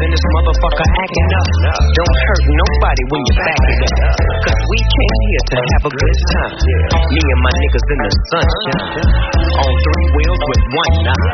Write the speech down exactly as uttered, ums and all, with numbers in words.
in this motherfucker acting up. Don't hurt nobody when you back it up. Cause we came here to have a good time. Me and my niggas in the sunshine. On three wheels with one nine.